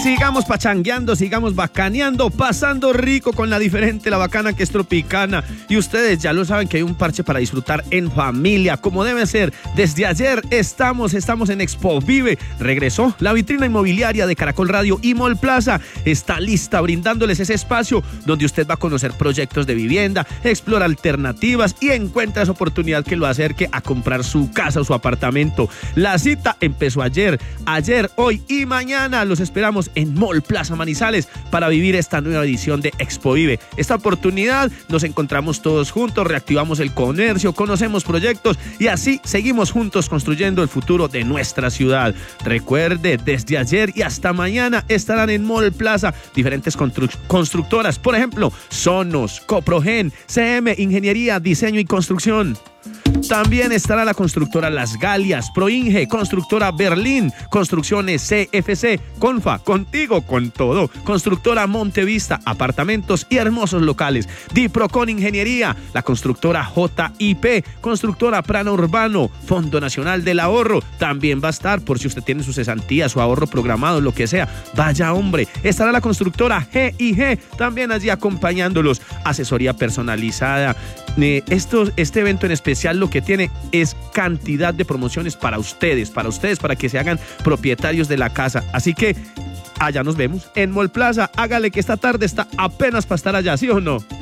sigamos pachangueando, sigamos bacaneando, pasando rico con la diferente, la bacana que es Tropicana. Y ustedes ya lo saben que hay un parche para disfrutar en familia, como debe ser. Desde ayer estamos en Expo Vive. Regresó la vitrina inmobiliaria de Caracol Radio y Mall Plaza. Está lista brindándoles ese espacio donde usted va a conocer proyectos de vivienda, explora alternativas y encuentra esa oportunidad que lo acerque a comprar su casa o su apartamento. La cita empezó ayer, hoy y mañana. Los esperamos en Mall Plaza Manizales para vivir esta nueva edición de Expo Vive. Esta oportunidad nos encontramos todos juntos, reactivamos el comercio, conocemos proyectos y así seguimos juntos construyendo el futuro de nuestra ciudad. Recuerde, desde ayer y hasta mañana estarán en Mall Plaza diferentes constructoras, por ejemplo, Sonos, Coprogen, CM Ingeniería, Diseño y Construcción. También estará la constructora Las Galias, Proinge, constructora Berlín, construcciones CFC, Confa, contigo con todo, constructora Montevista, apartamentos y hermosos locales, Diprocon Ingeniería, la constructora JIP, constructora Plano Urbano, Fondo Nacional del Ahorro, también va a estar por si usted tiene su cesantía, su ahorro programado, lo que sea, vaya hombre, estará la constructora GIG, también allí acompañándolos, asesoría personalizada. Este evento en especial lo que tiene es cantidad de promociones para ustedes, para que se hagan propietarios de la casa. Así que allá nos vemos en Mall Plaza. Hágale que esta tarde está apenas para estar allá, ¿sí o no?